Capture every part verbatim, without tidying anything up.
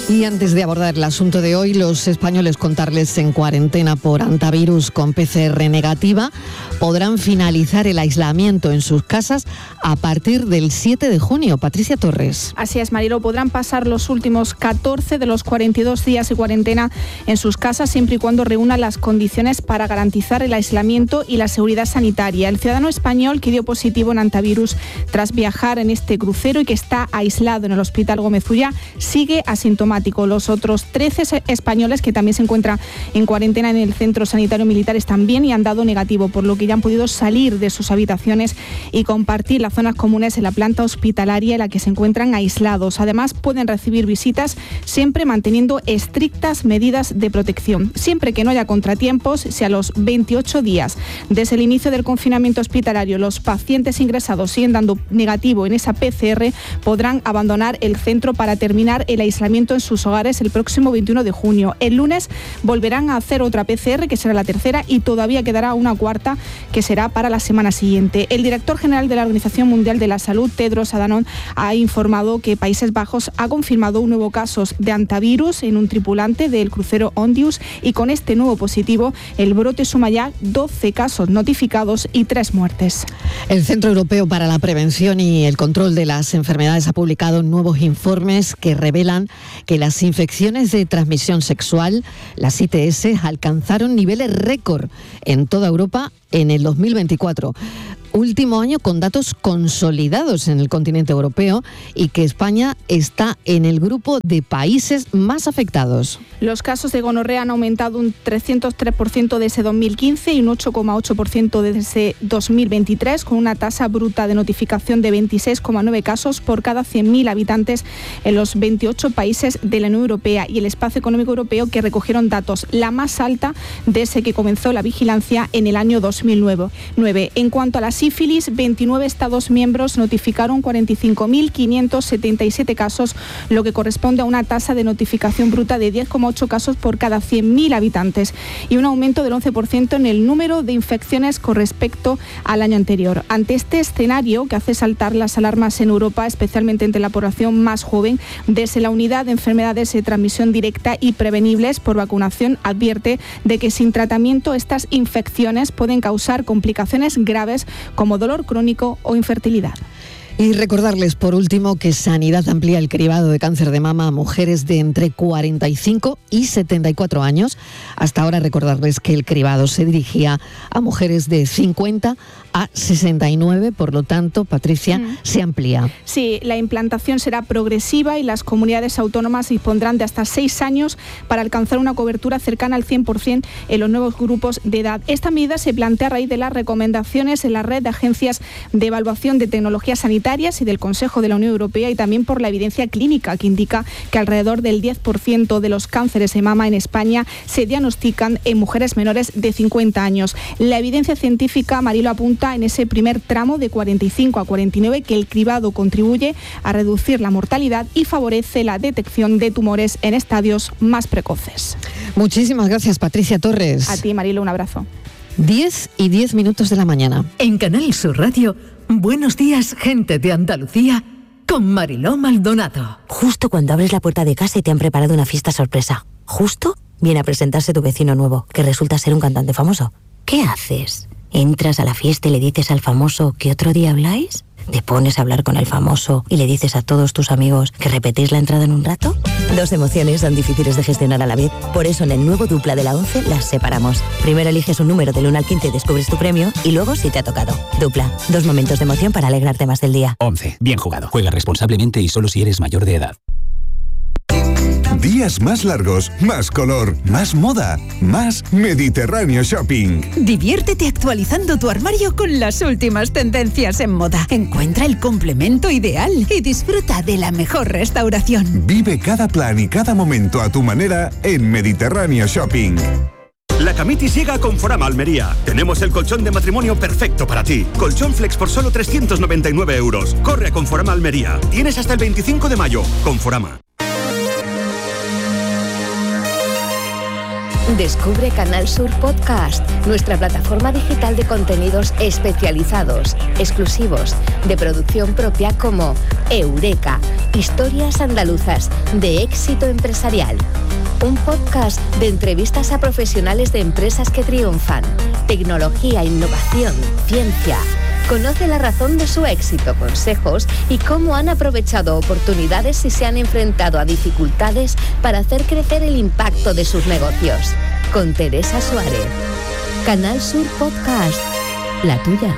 Y antes de abordar el asunto de hoy, los españoles contarles en cuarentena por hantavirus con P C R negativa podrán finalizar el aislamiento en sus casas a partir del siete de junio. Patricia Torres. Así es, Marilo, podrán pasar los últimos catorce de los cuarenta y dos días de cuarentena en sus casas siempre y cuando reúnan las condiciones para garantizar el aislamiento y la seguridad sanitaria. El ciudadano español que dio positivo en hantavirus tras viajar en este crucero y que está aislado en el Hospital Gómez Ulla sigue asintomático. Los otros trece españoles que también se encuentran en cuarentena en el Centro Sanitario Militar están bien y han dado negativo, por lo que ya han podido salir de sus habitaciones y compartir las zonas comunes en la planta hospitalaria en la que se encuentran aislados. Además, pueden recibir visitas siempre manteniendo estrictas medidas de protección. Siempre que no haya contratiempos, si a los veintiocho días desde el inicio del confinamiento hospitalario los pacientes ingresados siguen dando negativo en esa P C R, podrán abandonar el centro para terminar el aislamiento en sus hogares el próximo veintiuno de junio. El lunes volverán a hacer otra P C R, que será la tercera, y todavía quedará una cuarta, que será para la semana siguiente. El director general de la Organización Mundial de la Salud, Tedros Adhanom, ha informado que Países Bajos ha confirmado un nuevo caso de hantavirus en un tripulante del crucero Ondius, y con este nuevo positivo el brote suma ya doce casos notificados y tres muertes. El Centro Europeo para la Prevención y el Control de las Enfermedades ha publicado nuevos informes que revelan que las infecciones de transmisión sexual, las I T S, alcanzaron niveles récord en toda Europa en el dos mil veinticuatro. Último año con datos consolidados en el continente europeo y que España está en el grupo de países más afectados. Los casos de gonorrea han aumentado un trescientos tres por ciento desde dos mil quince y un ocho coma ocho por ciento desde dos mil veintitrés, con una tasa bruta de notificación de veintiséis coma nueve casos por cada cien mil habitantes en los veintiocho países de la Unión Europea y el Espacio Económico Europeo, que recogieron datos la más alta desde que comenzó la vigilancia en el año dos mil nueve. En cuanto a la sífilis, veintinueve Estados miembros notificaron cuarenta y cinco mil quinientos setenta y siete casos, lo que corresponde a una tasa de notificación bruta de diez coma ocho casos por cada cien mil habitantes y un aumento del once por ciento en el número de infecciones con respecto al año anterior. Ante este escenario que hace saltar las alarmas en Europa, especialmente entre la población más joven, desde la Unidad de Enfermedades de Transmisión Directa y Prevenibles por Vacunación advierte de que sin tratamiento estas infecciones pueden causar complicaciones graves como dolor crónico o infertilidad. Y recordarles por último que Sanidad amplía el cribado de cáncer de mama a mujeres de entre cuarenta y cinco y setenta y cuatro años. Hasta ahora recordarles que el cribado se dirigía a mujeres de cincuenta a sesenta y nueve, por lo tanto, Patricia, mm. se amplía. Sí, la implantación será progresiva y las comunidades autónomas dispondrán de hasta seis años para alcanzar una cobertura cercana al cien por ciento en los nuevos grupos de edad. Esta medida se plantea a raíz de las recomendaciones en la red de agencias de evaluación de tecnologías sanitarias y del Consejo de la Unión Europea, y también por la evidencia clínica que indica que alrededor del diez por ciento de los cánceres de mama en España se diagnostican en mujeres menores de cincuenta años. La evidencia científica, Marilo, apunta en ese primer tramo de cuarenta y cinco a cuarenta y nueve que el cribado contribuye a reducir la mortalidad y favorece la detección de tumores en estadios más precoces. Muchísimas gracias, Patricia Torres. A ti, Marilo, un abrazo. diez y diez minutos de la mañana. En Canal Sur Radio, buenos días, gente de Andalucía, con Mariló Maldonado. Justo cuando abres la puerta de casa y te han preparado una fiesta sorpresa. Justo viene a presentarse tu vecino nuevo, que resulta ser un cantante famoso. ¿Qué haces? ¿Entras a la fiesta y le dices al famoso que otro día habláis? ¿Te pones a hablar con el famoso y le dices a todos tus amigos que repetís la entrada en un rato? Dos emociones son difíciles de gestionar a la vez. Por eso en el nuevo Dupla de la once las separamos. Primero eliges un número del uno al quince y descubres tu premio, y luego si te ha tocado. Dupla, dos momentos de emoción para alegrarte más del día. once. Bien jugado. Juega responsablemente y solo si eres mayor de edad. Días más largos, más color, más moda, más Mediterráneo Shopping. Diviértete actualizando tu armario con las últimas tendencias en moda. Encuentra el complemento ideal y disfruta de la mejor restauración. Vive cada plan y cada momento a tu manera en Mediterráneo Shopping. La Camitis llega a Conforama Almería. Tenemos el colchón de matrimonio perfecto para ti. Colchón Flex por solo trescientos noventa y nueve euros. Corre a Conforama Almería. Tienes hasta el veinticinco de mayo. Conforama. Descubre Canal Sur Podcast, nuestra plataforma digital de contenidos especializados, exclusivos, de producción propia como Eureka, historias andaluzas de éxito empresarial. Un podcast de entrevistas a profesionales de empresas que triunfan, tecnología, innovación, ciencia. Conoce la razón de su éxito, consejos y cómo han aprovechado oportunidades y se han enfrentado a dificultades para hacer crecer el impacto de sus negocios. Con Teresa Suárez. Canal Sur Podcast, la tuya.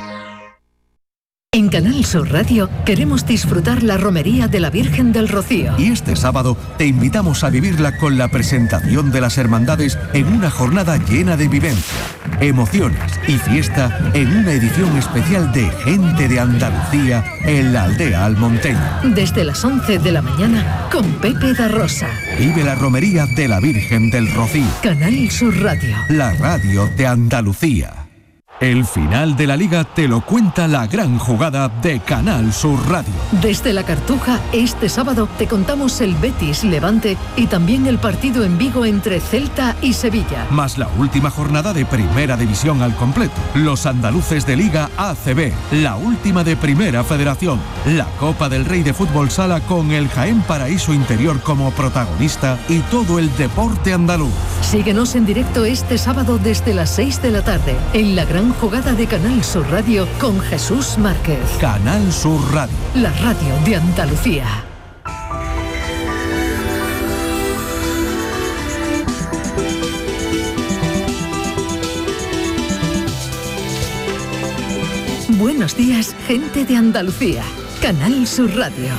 En Canal Sur Radio queremos disfrutar la romería de la Virgen del Rocío. Y este sábado te invitamos a vivirla con la presentación de las hermandades en una jornada llena de vivencia, emociones y fiesta en una edición especial de Gente de Andalucía en la aldea almonteña. Desde las once de la mañana con Pepe da Rosa. Vive la romería de la Virgen del Rocío. Canal Sur Radio. La radio de Andalucía. El final de la Liga te lo cuenta la gran jugada de Canal Sur Radio. Desde la Cartuja, este sábado te contamos el Betis Levante y también el partido en Vigo entre Celta y Sevilla. Más la última jornada de Primera División al completo. Los andaluces de Liga A C B, la última de Primera Federación. La Copa del Rey de Fútbol Sala con el Jaén Paraíso Interior como protagonista y todo el deporte andaluz. Síguenos en directo este sábado desde las seis de la tarde en la gran jugada de Canal Sur Radio con Jesús Márquez. Canal Sur Radio. La radio de Andalucía. Buenos días, gente de Andalucía. Canal Sur Radio.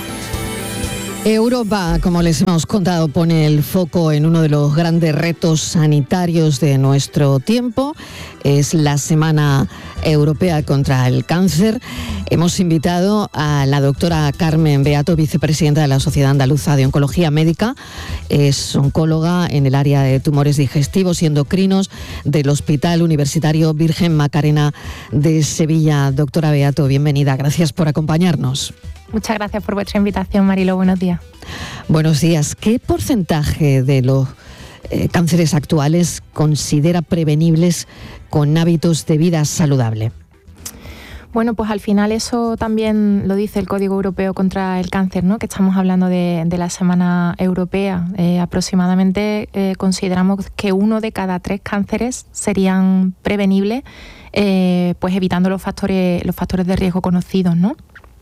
Europa, como les hemos contado, pone el foco en uno de los grandes retos sanitarios de nuestro tiempo. Es la Semana Europea contra el Cáncer. Hemos invitado a la doctora Carmen Beato, vicepresidenta de la Sociedad Andaluza de Oncología Médica. Es oncóloga en el área de tumores digestivos y endocrinos del Hospital Universitario Virgen Macarena de Sevilla. Doctora Beato, bienvenida. Gracias por acompañarnos. Muchas gracias por vuestra invitación, Marilo. Buenos días. Buenos días. ¿Qué porcentaje de los eh, cánceres actuales considera prevenibles con hábitos de vida saludable? Bueno, pues al final eso también lo dice el Código Europeo contra el Cáncer, ¿no? Que estamos hablando de, de la Semana Europea. Eh, aproximadamente eh, consideramos que uno de cada tres cánceres serían prevenibles, eh, pues evitando los factores, los factores de riesgo conocidos, ¿no?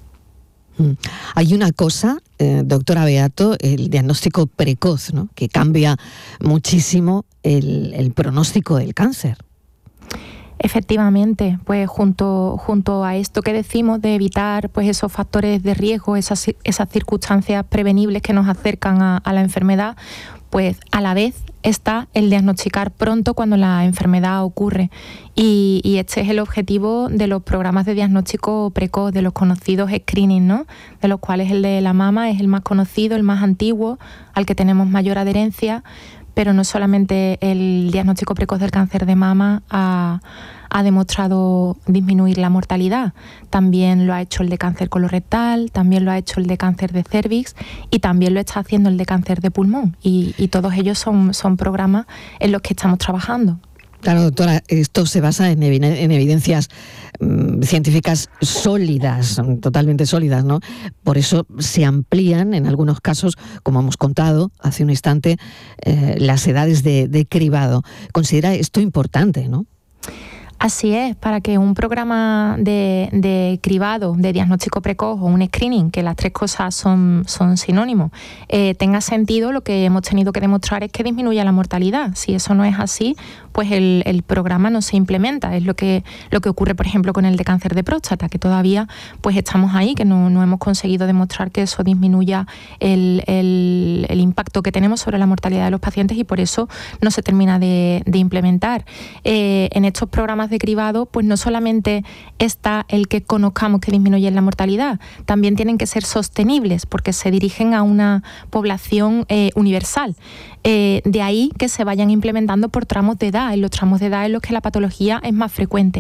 Hay una cosa, eh, doctora Beato, el diagnóstico precoz, ¿no? Que cambia muchísimo el, el pronóstico del cáncer. Efectivamente, pues junto, junto a esto que decimos de evitar pues esos factores de riesgo, esas, esas circunstancias prevenibles que nos acercan a, a la enfermedad, pues a la vez está el diagnosticar pronto cuando la enfermedad ocurre. Y, y este es el objetivo de los programas de diagnóstico precoz, de los conocidos screening, ¿no? De los cuales el de la mama es el más conocido, el más antiguo, al que tenemos mayor adherencia, pero no solamente el diagnóstico precoz del cáncer de mama ha, ha demostrado disminuir la mortalidad, también lo ha hecho el de cáncer colorectal, también lo ha hecho el de cáncer de cervix y también lo está haciendo el de cáncer de pulmón, y, y todos ellos son, son programas en los que estamos trabajando. Claro, doctora, esto se basa en, evi- en evidencias mmm, científicas sólidas, totalmente sólidas, ¿no? Por eso se amplían, en algunos casos, como hemos contado hace un instante, eh, las edades de, de cribado. Considera esto importante, ¿no? Así es, para que un programa de, de cribado, de diagnóstico precoz o un screening, que las tres cosas son, son sinónimos, eh, tenga sentido, lo que hemos tenido que demostrar es que disminuya la mortalidad. Si eso no es así, pues el, el programa no se implementa. Es lo que, lo que ocurre, por ejemplo, con el de cáncer de próstata, que todavía pues estamos ahí, que no, no hemos conseguido demostrar que eso disminuya el, el, el impacto que tenemos sobre la mortalidad de los pacientes, y por eso no se termina de, de implementar. Eh, en estos programas de cribado, pues no solamente está el que conozcamos que disminuyen la mortalidad, también tienen que ser sostenibles, porque se dirigen a una población eh, universal. Eh, de ahí que se vayan implementando por tramos de edad, en los tramos de edad en los que la patología es más frecuente.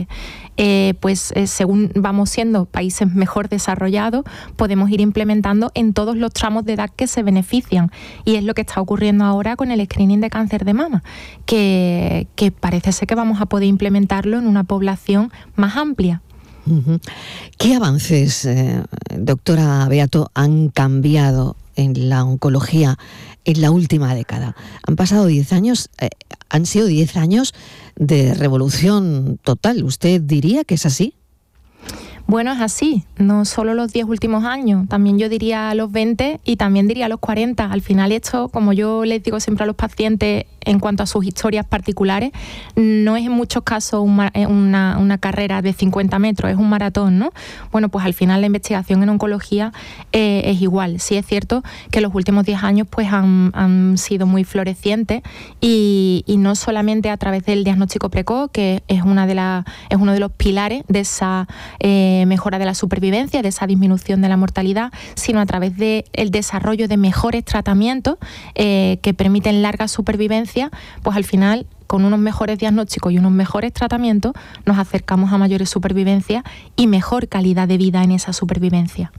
eh, pues eh, según vamos siendo países mejor desarrollados, podemos ir implementando en todos los tramos de edad que se benefician. Y es lo que está ocurriendo ahora con el screening de cáncer de mama, que, que parece ser que vamos a poder implementarlo en una población más amplia. Uh-huh. ¿Qué avances, eh, doctora Beato, han cambiado en la oncología en la última década? Han pasado diez años, eh, han sido diez años de revolución total. ¿Usted diría que es así? Bueno, es así, no solo los diez últimos años, también yo diría los veinte y también diría los cuarenta. Al final esto, como yo les digo siempre a los pacientes en cuanto a sus historias particulares, no es en muchos casos un, una, una carrera de cincuenta metros, es un maratón, ¿no? Bueno, pues al final la investigación en oncología eh, es igual. Sí es cierto que los últimos diez años pues han, han sido muy florecientes y, y no solamente a través del diagnóstico precoz, que es, una de la, es uno de los pilares de esa eh, mejora de la supervivencia, de esa disminución de la mortalidad, sino a través del desarrollo de mejores tratamientos eh, que permiten larga supervivencia. Pues al final, con unos mejores diagnósticos y unos mejores tratamientos, nos acercamos a mayores supervivencias y mejor calidad de vida en esa supervivencia.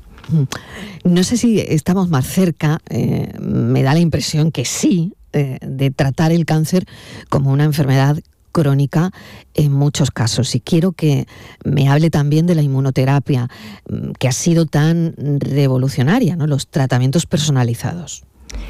No sé si estamos más cerca, eh, me da la impresión que sí, eh, de tratar el cáncer como una enfermedad crónica en muchos casos. Y quiero que me hable también de la inmunoterapia, que ha sido tan revolucionaria, ¿no? Los tratamientos personalizados.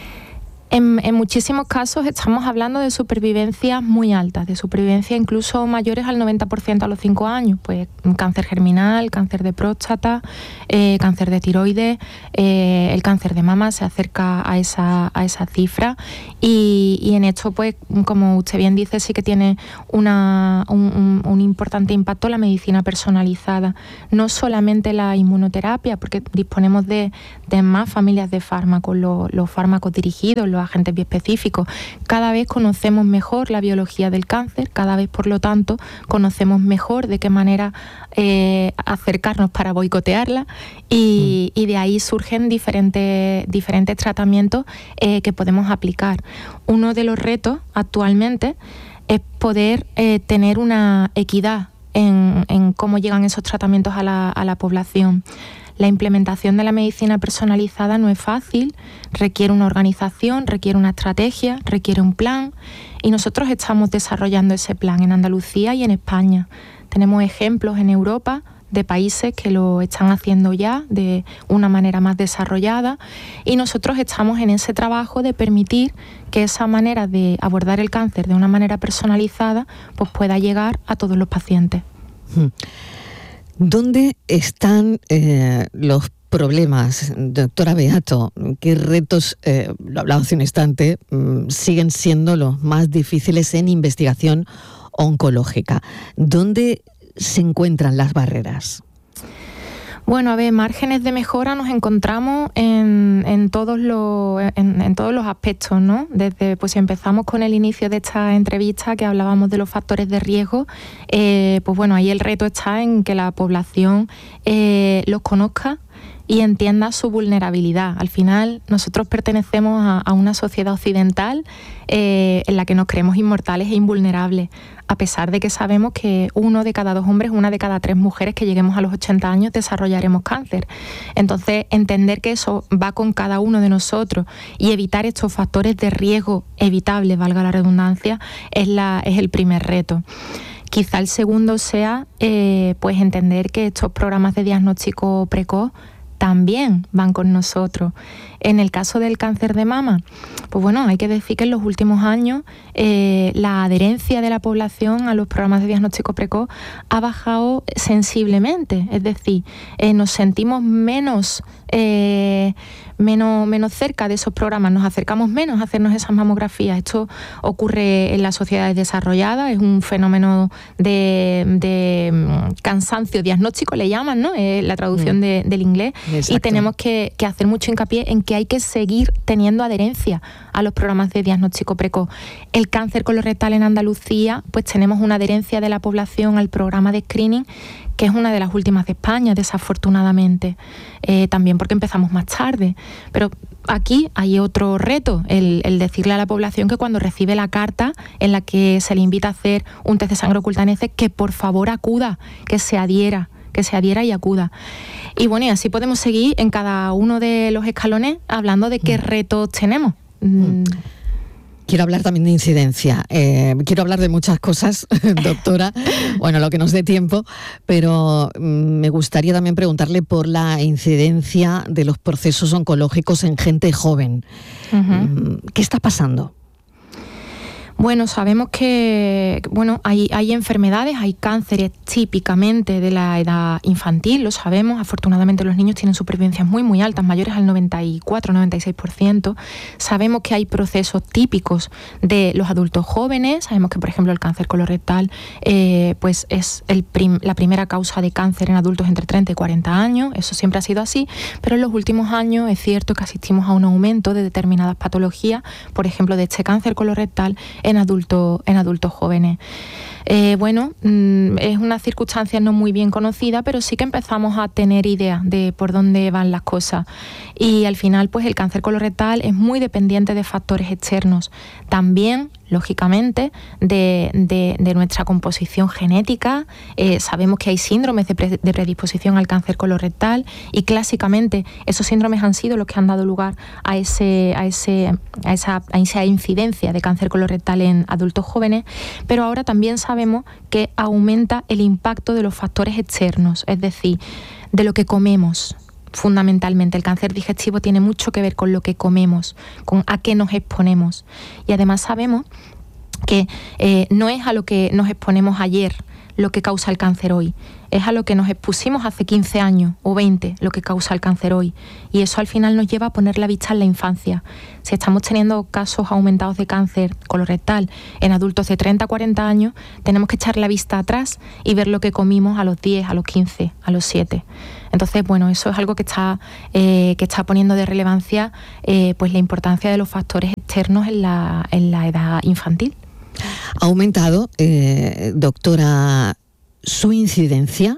En, en muchísimos casos estamos hablando de supervivencias muy altas, de supervivencia incluso mayores al noventa por ciento a los cinco años, pues cáncer germinal, cáncer de próstata, eh, cáncer de tiroides, eh, el cáncer de mama se acerca a esa, a esa cifra y, y en esto, pues como usted bien dice, sí que tiene una, un, un, un importante impacto la medicina personalizada, no solamente la inmunoterapia, porque disponemos de, de más familias de fármacos, los, los fármacos dirigidos, los agentes biespecíficos. Cada vez conocemos mejor la biología del cáncer, cada vez, por lo tanto, conocemos mejor de qué manera eh, acercarnos para boicotearla y, y de ahí surgen diferentes, diferentes tratamientos eh, que podemos aplicar. Uno de los retos actualmente es poder eh, tener una equidad en, en cómo llegan esos tratamientos a la, a la población. La implementación de la medicina personalizada no es fácil, requiere una organización, requiere una estrategia, requiere un plan y nosotros estamos desarrollando ese plan en Andalucía y en España. Tenemos ejemplos en Europa de países que lo están haciendo ya de una manera más desarrollada y nosotros estamos en ese trabajo de permitir que esa manera de abordar el cáncer de una manera personalizada pues pueda llegar a todos los pacientes. Hmm. ¿Dónde están eh, los problemas, doctora Beato? ¿Qué retos, eh, lo hablaba hace un instante, mmm, siguen siendo los más difíciles en investigación oncológica? ¿Dónde se encuentran las barreras? Bueno, a ver, márgenes de mejora nos encontramos en, en, todos, los, en, en todos los aspectos, ¿no? Desde, pues si empezamos con el inicio de esta entrevista que hablábamos de los factores de riesgo, eh, pues bueno, ahí el reto está en que la población eh, los conozca y entienda su vulnerabilidad. Al final, nosotros pertenecemos a, a una sociedad occidental eh, en la que nos creemos inmortales e invulnerables, a pesar de que sabemos que uno de cada dos hombres, una de cada tres mujeres que lleguemos a los ochenta años desarrollaremos cáncer. Entonces, entender que eso va con cada uno de nosotros y evitar estos factores de riesgo evitables, valga la redundancia, es, la, es el primer reto. Quizá el segundo sea eh, pues entender que estos programas de diagnóstico precoz también van con nosotros. En el caso del cáncer de mama, pues bueno, hay que decir que en los últimos años eh, la adherencia de la población a los programas de diagnóstico precoz ha bajado sensiblemente. Es decir, eh, nos sentimos menos, eh, menos, menos cerca de esos programas, nos acercamos menos a hacernos esas mamografías. Esto ocurre en las sociedades desarrolladas, es un fenómeno de, de cansancio diagnóstico, le llaman, ¿no? Es la traducción mm. de, del inglés. Exacto. Y tenemos que, que hacer mucho hincapié en que hay que seguir teniendo adherencia a los programas de diagnóstico precoz. El cáncer colorectal en Andalucía, pues tenemos una adherencia de la población al programa de screening que es una de las últimas de España, desafortunadamente, eh, también porque empezamos más tarde. Pero aquí hay otro reto, el, el decirle a la población que cuando recibe la carta en la que se le invita a hacer un test de sangre oculta N E C E, que por favor acuda, que se adhiera, que se adhiera y acuda. Y bueno, y así podemos seguir en cada uno de los escalones hablando de qué mm. retos tenemos. Mm. Quiero hablar también de incidencia, eh, quiero hablar de muchas cosas, doctora, bueno, lo que nos dé tiempo, pero mm, me gustaría también preguntarle por la incidencia de los procesos oncológicos en gente joven. Uh-huh. ¿Qué está pasando? Bueno, sabemos que bueno, hay, hay enfermedades, hay cánceres típicamente de la edad infantil, lo sabemos. Afortunadamente los niños tienen supervivencias muy muy altas, mayores al noventa y cuatro noventa y seis por ciento. Sabemos que hay procesos típicos de los adultos jóvenes. Sabemos que, por ejemplo, el cáncer colorectal eh, pues es el prim, la primera causa de cáncer en adultos entre treinta y cuarenta años. Eso siempre ha sido así, pero en los últimos años es cierto que asistimos a un aumento de determinadas patologías, por ejemplo, de este cáncer colorectal en adultos en adultos jóvenes. Eh, bueno, mmm, es una circunstancia no muy bien conocida, pero sí que empezamos a tener idea de por dónde van las cosas. Y al final, pues el cáncer colorectal es muy dependiente de factores externos. También, lógicamente, de, de, de nuestra composición genética. Eh, sabemos que hay síndromes de, pre, de predisposición al cáncer colorectal y clásicamente esos síndromes han sido los que han dado lugar a, ese, a, ese, a, esa, a esa incidencia de cáncer colorectal en adultos jóvenes, pero ahora también sabemos que aumenta el impacto de los factores externos, es decir, de lo que comemos. Fundamentalmente, el cáncer digestivo tiene mucho que ver con lo que comemos, con a qué nos exponemos. Y además sabemos que eh, no es a lo que nos exponemos ayer lo que causa el cáncer hoy, es a lo que nos expusimos hace quince años o veinte lo que causa el cáncer hoy. Y eso al final nos lleva a poner la vista en la infancia. Si estamos teniendo casos aumentados de cáncer colorectal en adultos de treinta a cuarenta años, tenemos que echar la vista atrás y ver lo que comimos a los diez, a los quince, a los siete. Entonces, bueno, eso es algo que está, eh, que está poniendo de relevancia eh, pues la importancia de los factores externos en la, en la edad infantil. ¿Ha aumentado, eh, doctora, su incidencia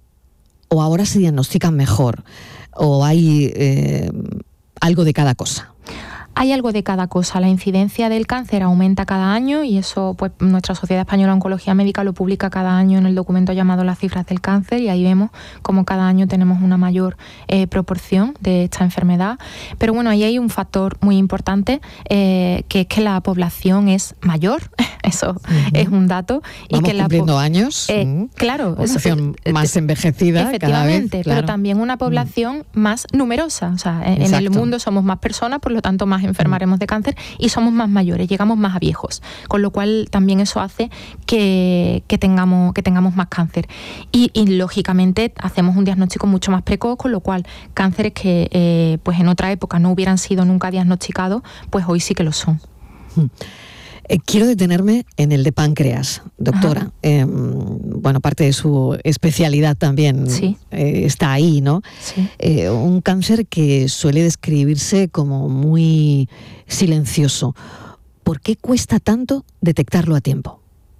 o ahora se diagnostican mejor o hay eh, algo de cada cosa? Hay algo de cada cosa. La incidencia del cáncer aumenta cada año y eso, pues, nuestra Sociedad Española de Oncología Médica lo publica cada año en el documento llamado Las cifras del cáncer, y ahí vemos cómo cada año tenemos una mayor eh, proporción de esta enfermedad. Pero bueno, ahí hay un factor muy importante, eh, que es que la población es mayor. Eso uh-huh. es un dato. Y Vamos que cumpliendo la po- años. Eh, uh-huh. Claro. Población eso, más envejecida cada vez. Efectivamente, Claro. pero también una población uh-huh. más numerosa. O sea, en, en el mundo somos más personas, por lo tanto más enfermaremos de cáncer y somos más mayores, llegamos más a viejos, con lo cual también eso hace que, que, tengamos, que tengamos más cáncer. Y, y lógicamente hacemos un diagnóstico mucho más precoz, con lo cual cánceres que eh, pues en otra época no hubieran sido nunca diagnosticados, pues hoy sí que lo son. Hmm. Eh, quiero detenerme en el de páncreas, doctora. Eh, bueno, parte de su especialidad también sí. eh, está ahí, ¿no? Sí. Eh, un cáncer que suele describirse como muy silencioso. ¿Por qué cuesta tanto detectarlo a tiempo?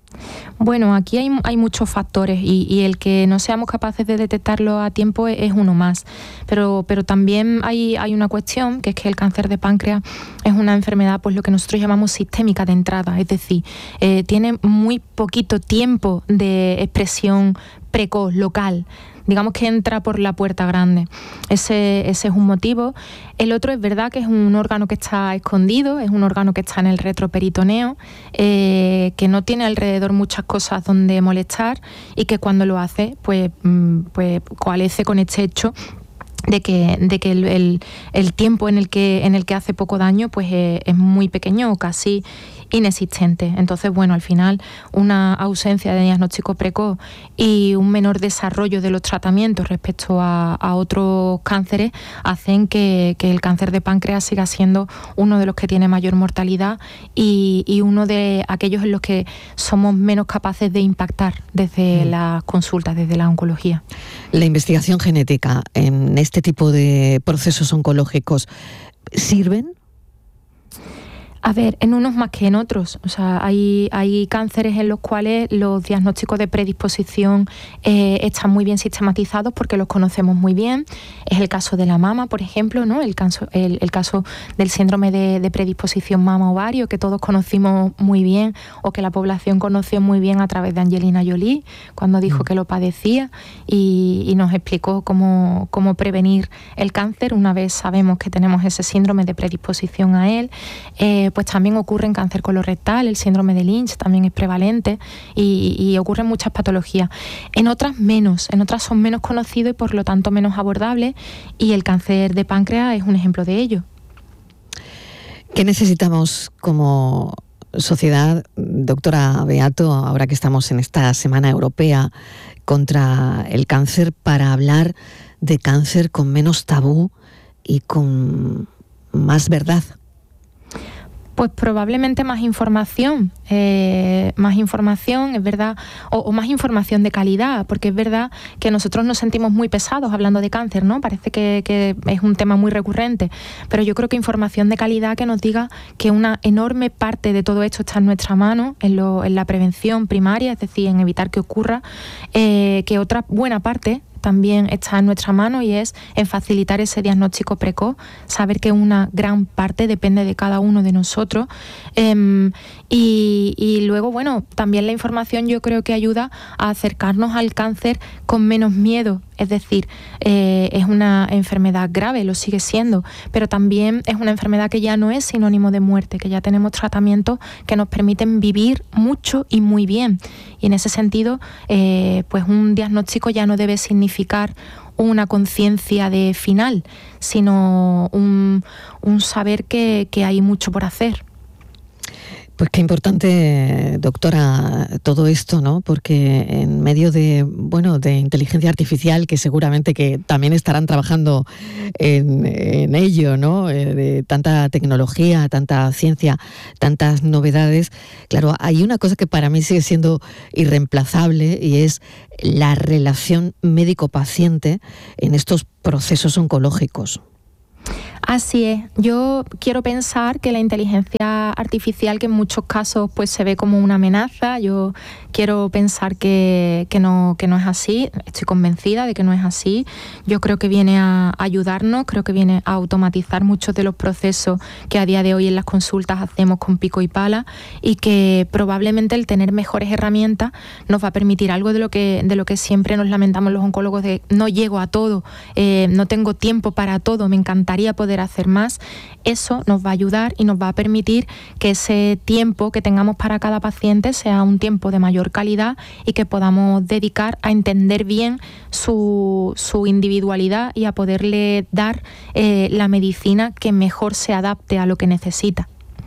Bueno, aquí hay, hay muchos factores y, y el que no seamos capaces de detectarlo a tiempo es, es uno más. Pero, pero también hay, hay una cuestión, que es que el cáncer de páncreas es una enfermedad, pues lo que nosotros llamamos sistémica de entrada, es decir, eh, tiene muy poquito tiempo de expresión precoz, local. Digamos que entra por la puerta grande. Ese, ese es un motivo. El otro es verdad que es un órgano que está escondido, es un órgano que está en el retroperitoneo, eh, que no tiene alrededor muchas cosas donde molestar y que cuando lo hace, pues, pues coalesce con este hecho de que, de que el, el, el tiempo en el que, en el que hace poco daño pues es, es muy pequeño o casi inexistente. Entonces, bueno, al final una ausencia de diagnóstico precoz y un menor desarrollo de los tratamientos respecto a, a otros cánceres hacen que, que el cáncer de páncreas siga siendo uno de los que tiene mayor mortalidad y, y uno de aquellos en los que somos menos capaces de impactar desde mm. las consultas, desde la oncología. La investigación genética en este tipo de procesos oncológicos, ¿sirven? A ver, en unos más que en otros. O sea, hay, hay cánceres en los cuales los diagnósticos de predisposición eh, están muy bien sistematizados porque los conocemos muy bien. Es el caso de la mama, por ejemplo, ¿no? El caso, el, el caso del síndrome de, de predisposición mama-ovario, que todos conocimos muy bien o que la población conoció muy bien a través de Angelina Jolie, cuando dijo que lo padecía y, y nos explicó cómo, cómo prevenir el cáncer una vez sabemos que tenemos ese síndrome de predisposición a él. Eh, pues también ocurre en cáncer colorectal, el síndrome de Lynch también es prevalente y, y ocurren muchas patologías. En otras menos, en otras son menos conocidos y por lo tanto menos abordables, y el cáncer de páncreas es un ejemplo de ello. ¿Qué necesitamos como sociedad, doctora Beato, ahora que estamos en esta Semana Europea contra el cáncer, para hablar de cáncer con menos tabú y con más verdad? Pues probablemente más información, eh, más información, es verdad, o, o más información de calidad, porque es verdad que nosotros nos sentimos muy pesados hablando de cáncer, ¿no? Parece que, que es un tema muy recurrente, pero yo creo que información de calidad que nos diga que una enorme parte de todo esto está en nuestra mano, en, lo, en la prevención primaria, es decir, en evitar que ocurra, eh, que otra buena parte también está en nuestra mano y es en facilitar ese diagnóstico precoz, saber que una gran parte depende de cada uno de nosotros. Eh, y, y luego, bueno, también la información yo creo que ayuda a acercarnos al cáncer con menos miedo. Es decir, eh, es una enfermedad grave, lo sigue siendo, pero también es una enfermedad que ya no es sinónimo de muerte, que ya tenemos tratamientos que nos permiten vivir mucho y muy bien. Y en ese sentido, eh, pues un diagnóstico ya no debe significar una conciencia de final, sino un, un saber que, que hay mucho por hacer. Pues qué importante, doctora, todo esto, ¿no? Porque en medio de, bueno, de inteligencia artificial, que seguramente que también estarán trabajando en, en ello, ¿no? Eh, de tanta tecnología, tanta ciencia, tantas novedades. Claro, hay una cosa que para mí sigue siendo irreemplazable y es la relación médico-paciente en estos procesos oncológicos. Así es. Yo quiero pensar que la inteligencia artificial, que en muchos casos pues se ve como una amenaza, yo quiero pensar que, que, no, que no es así. Estoy convencida de que no es así. Yo creo que viene a ayudarnos, creo que viene a automatizar muchos de los procesos que a día de hoy en las consultas hacemos con pico y pala, y que probablemente el tener mejores herramientas nos va a permitir algo de lo que, de lo que siempre nos lamentamos los oncólogos, de no llego a todo, eh, no tengo tiempo para todo, me encantaría poder hacer más. Eso nos va a ayudar y nos va a permitir que ese tiempo que tengamos para cada paciente sea un tiempo de mayor calidad y que podamos dedicar a entender bien su, su individualidad y a poderle dar eh, la medicina que mejor se adapte a lo que necesita.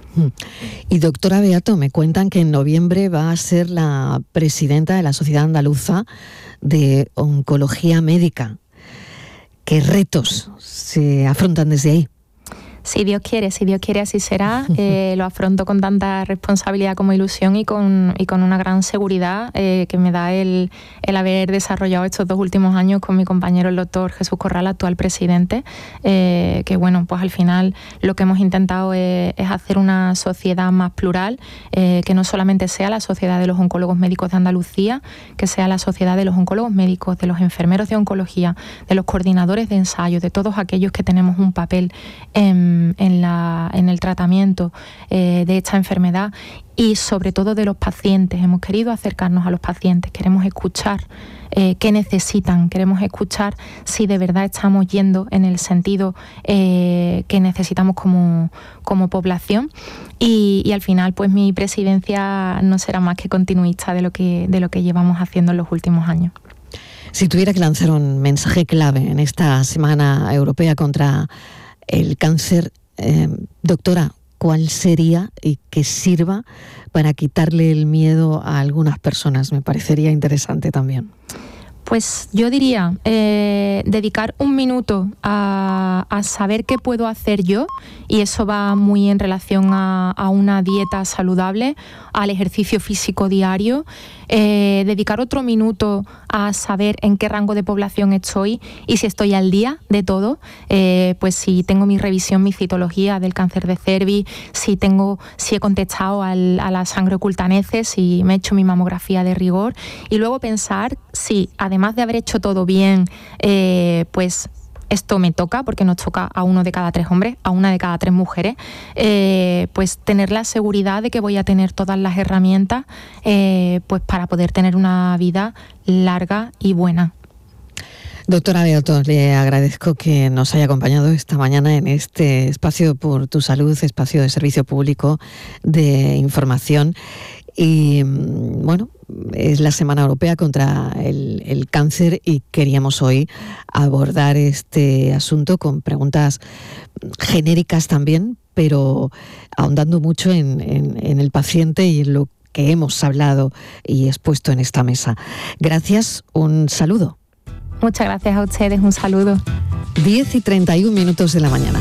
Y doctora Beato, me cuentan que en noviembre va a ser la presidenta de la Sociedad Andaluza de Oncología Médica. ¿Qué retos se afrontan desde ahí? Si Dios quiere, si Dios quiere así será. Eh, lo afronto con tanta responsabilidad como ilusión y con, y con una gran seguridad eh, que me da el, el haber desarrollado estos dos últimos años con mi compañero el doctor Jesús Corral, actual presidente, eh, que bueno, pues al final lo que hemos intentado es, es hacer una sociedad más plural, eh, que no solamente sea la sociedad de los oncólogos médicos de Andalucía, que sea la sociedad de los oncólogos médicos, de los enfermeros de oncología, de los coordinadores de ensayo, de todos aquellos que tenemos un papel en En, la, en el tratamiento eh, de esta enfermedad, y sobre todo de los pacientes. Hemos querido acercarnos a los pacientes, queremos escuchar eh, qué necesitan, queremos escuchar si de verdad estamos yendo en el sentido eh, que necesitamos como, como población, y, y al final pues mi presidencia no será más que continuista de lo que, de lo que llevamos haciendo en los últimos años. Si tuviera que lanzar un mensaje clave en esta Semana Europea contra el cáncer, eh, doctora, ¿cuál sería y que sirva para quitarle el miedo a algunas personas? Me parecería interesante también. Pues yo diría eh, dedicar un minuto a, a saber qué puedo hacer yo, y eso va muy en relación a, a una dieta saludable, al ejercicio físico diario, eh, dedicar otro minuto a saber en qué rango de población estoy y si estoy al día de todo, eh, pues si tengo mi revisión, mi citología del cáncer de cervix, si tengo, si he contestado al, a la sangre oculta en heces, si me he hecho mi mamografía de rigor, y luego pensar si además de haber hecho todo bien, eh, pues esto me toca, porque nos toca a uno de cada tres hombres, a una de cada tres mujeres, eh, pues tener la seguridad de que voy a tener todas las herramientas eh, pues para poder tener una vida larga y buena. Doctora Beato, le agradezco que nos haya acompañado esta mañana en este espacio por tu salud, espacio de servicio público de información. Y bueno, es la Semana Europea contra el, el Cáncer y queríamos hoy abordar este asunto con preguntas genéricas también, pero ahondando mucho en, en, en el paciente y en lo que hemos hablado y expuesto en esta mesa. Gracias, un saludo. Muchas gracias a ustedes, un saludo. diez y treinta y un minutos de la mañana.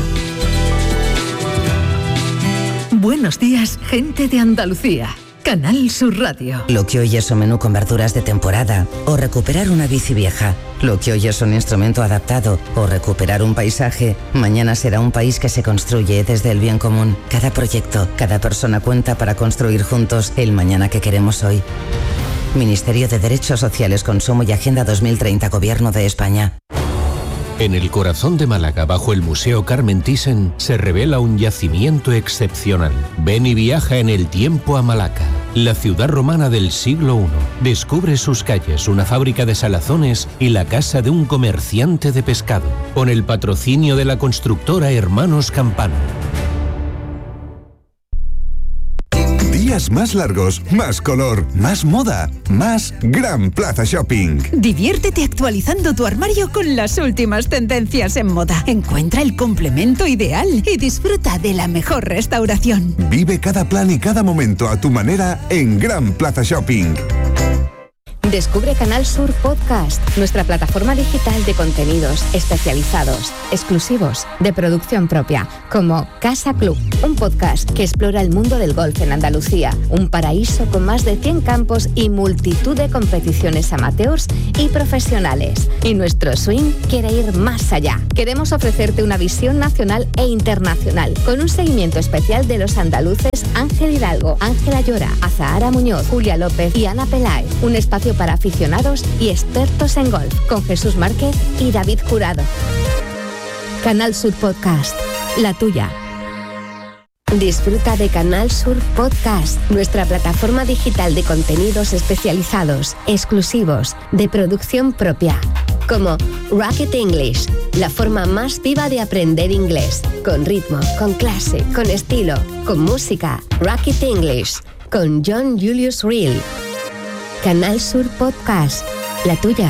Buenos días, gente de Andalucía. Canal Sur Radio. Lo que hoy es un menú con verduras de temporada o recuperar una bici vieja. Lo que hoy es un instrumento adaptado o recuperar un paisaje, mañana será un país que se construye desde el bien común. Cada proyecto, cada persona cuenta para construir juntos el mañana que queremos hoy. Ministerio de Derechos Sociales, Consumo y Agenda dos mil treinta, Gobierno de España. En el corazón de Málaga, bajo el Museo Carmen Thyssen, se revela un yacimiento excepcional. Ven y viaja en el tiempo a Malaca, la ciudad romana del siglo primero. Descubre sus calles, una fábrica de salazones y la casa de un comerciante de pescado, con el patrocinio de la constructora Hermanos Campano. Días más largos, más color, más moda, más Gran Plaza Shopping. Diviértete actualizando tu armario con las últimas tendencias en moda. Encuentra el complemento ideal y disfruta de la mejor restauración. Vive cada plan y cada momento a tu manera en Gran Plaza Shopping. Descubre Canal Sur Podcast, nuestra plataforma digital de contenidos especializados, exclusivos, de producción propia, como Casa Club, un podcast que explora el mundo del golf en Andalucía, un paraíso con más de cien campos y multitud de competiciones amateurs y profesionales. Y nuestro swing quiere ir más allá. Queremos ofrecerte una visión nacional e internacional, con un seguimiento especial de los andaluces Ángel Hidalgo, Ángela Llora, Azahara Muñoz, Julia López y Ana Peláez, un espacio para aficionados y expertos en golf, con Jesús Márquez y David Jurado. Canal Sur Podcast, la tuya. Disfruta de Canal Sur Podcast, nuestra plataforma digital de contenidos especializados, exclusivos, de producción propia, como Rocket English, la forma más viva de aprender inglés, con ritmo, con clase, con estilo, con música. Rocket English, con John Julius Reel. Canal Sur Podcast, la tuya.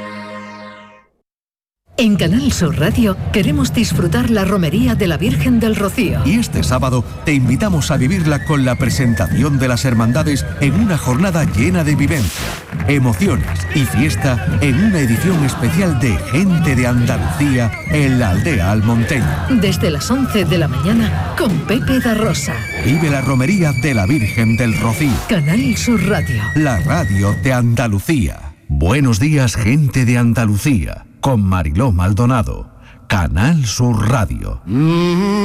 En Canal Sur Radio queremos disfrutar la romería de la Virgen del Rocío. Y este sábado te invitamos a vivirla con la presentación de las hermandades en una jornada llena de vivencia, emociones y fiesta en una edición especial de Gente de Andalucía en la aldea almonteña. Desde las once de la mañana con Pepe da Rosa. Vive la romería de la Virgen del Rocío. Canal Sur Radio. La radio de Andalucía. Buenos días, gente de Andalucía. Con Mariló Maldonado. Canal Sur Radio.